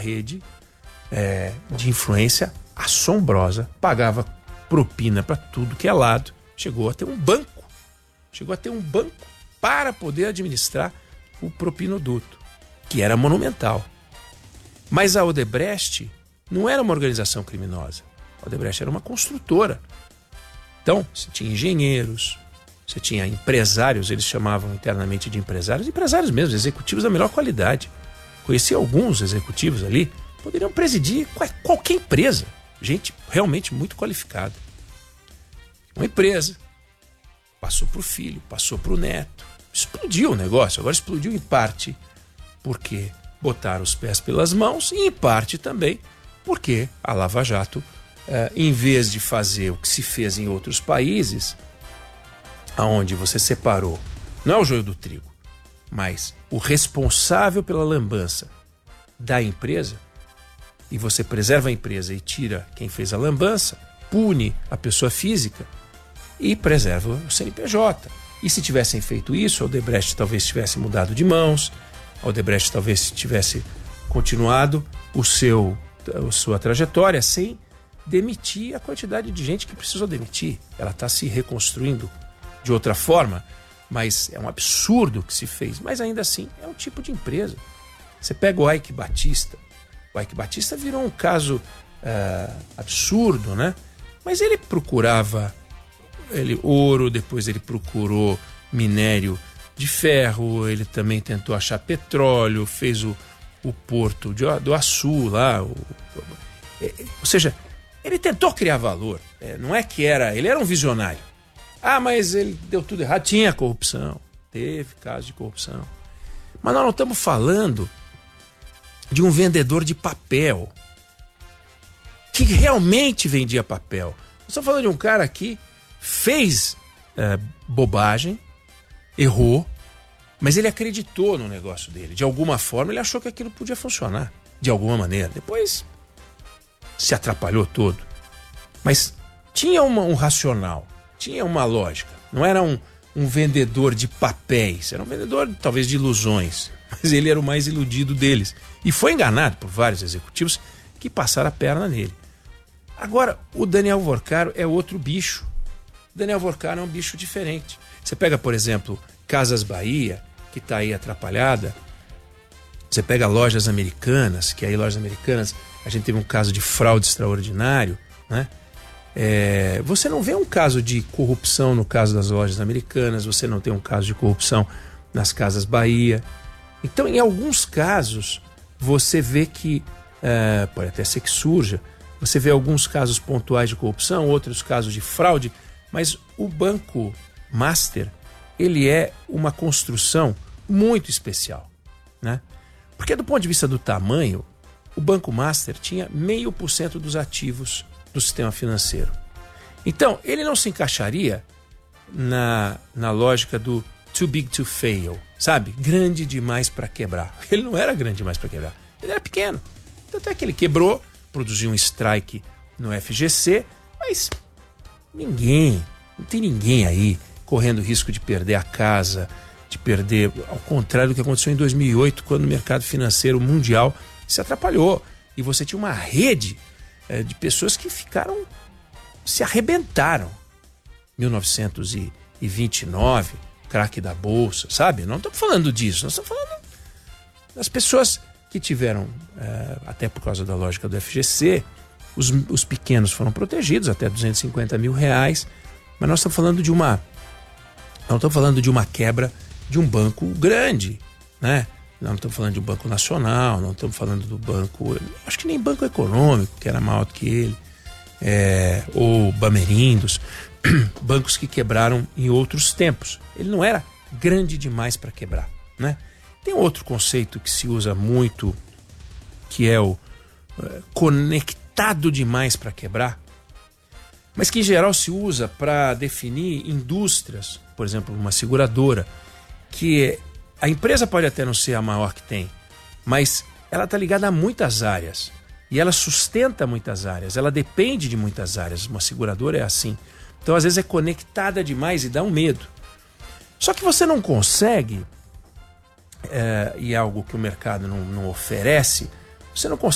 rede de influência assombrosa, pagava propina para tudo que é lado, chegou a ter um banco para poder administrar o propinoduto, que era monumental. Mas a Odebrecht não era uma organização criminosa. A Odebrecht era uma construtora. Então, você tinha engenheiros, você tinha empresários, eles chamavam internamente de empresários mesmo, executivos da melhor qualidade. Conheci alguns executivos ali, poderiam presidir qualquer empresa. Gente realmente muito qualificada. Uma empresa passou para o filho, passou para o neto. Explodiu o negócio. Agora explodiu em parte porque botaram os pés pelas mãos e em parte também porque a Lava Jato, em vez de fazer o que se fez em outros países, onde você separou, não é o joio do trigo, mas o responsável pela lambança da empresa, e você preserva a empresa e tira quem fez a lambança, pune a pessoa física e preserva o CNPJ. E se tivessem feito isso, a Odebrecht talvez tivesse mudado de mãos, a Odebrecht talvez tivesse continuado a sua trajetória sem demitir a quantidade de gente que precisou demitir. Ela está se reconstruindo de outra forma, mas é um absurdo o que se fez. Mas ainda assim, é um tipo de empresa. Você pega o Eike Batista. O Eike Batista virou um caso absurdo, né? Mas ele procurava ouro, depois ele procurou minério de ferro, ele também tentou achar petróleo, fez o porto do Açu lá. Ou seja, ele tentou criar valor. Não é que ele era um visionário. Mas ele deu tudo errado. Tinha corrupção, teve casos de corrupção. Mas nós não estamos falando de um vendedor de papel que realmente vendia papel. Nós estamos falando de um cara que fez bobagem, errou, mas ele acreditou no negócio dele. De alguma forma ele achou que aquilo podia funcionar, de alguma maneira. Depois se atrapalhou todo. Mas tinha um racional, tinha uma lógica. Não era um vendedor de papéis, era um vendedor talvez de ilusões, mas ele era o mais iludido deles. E foi enganado por vários executivos que passaram a perna nele. Agora, o Daniel Vorcaro é outro bicho. O Daniel Vorcaro é um bicho diferente. Você pega, por exemplo, Casas Bahia, que está aí atrapalhada. Você pega Lojas Americanas, que aí Lojas Americanas, a gente teve um caso de fraude extraordinário, né? Você não vê um caso de corrupção no caso das Lojas Americanas, você não tem um caso de corrupção nas Casas Bahia. Então, em alguns casos, você vê que, pode até ser que surja, você vê alguns casos pontuais de corrupção, outros casos de fraude, mas o Banco Master, ele é uma construção muito especial, né? Porque do ponto de vista do tamanho, o Banco Master tinha 0,5% dos ativos do sistema financeiro. Então, ele não se encaixaria na lógica do too big to fail, sabe? Grande demais para quebrar. Ele não era grande demais para quebrar, ele era pequeno. Tanto é que ele quebrou, produziu um strike no FGC, mas não tem ninguém aí correndo risco de perder a casa, de perder, ao contrário do que aconteceu em 2008, quando o mercado financeiro mundial se atrapalhou. E você tinha uma rede de pessoas que se arrebentaram. 1929, craque da Bolsa, sabe? Não estamos falando disso, nós estamos falando das pessoas que tiveram, até por causa da lógica do FGC, os pequenos foram protegidos até R$250 mil, mas nós estamos falando de uma quebra de um banco grande, né? Não estamos falando de um banco nacional, não estamos falando do banco, acho que nem banco econômico, que era maior do que ele, ou Bamerindos, bancos que quebraram em outros tempos. Ele não era grande demais para quebrar, né? Tem outro conceito que se usa muito, que é o conectado demais para quebrar, mas que em geral se usa para definir indústrias, por exemplo, uma seguradora, que a empresa pode até não ser a maior que tem, mas ela está ligada a muitas áreas e ela sustenta muitas áreas, ela depende de muitas áreas. Uma seguradora é assim. Então, às vezes, é conectada demais e dá um medo. Só que você não consegue, e é algo que o mercado não oferece, você não consegue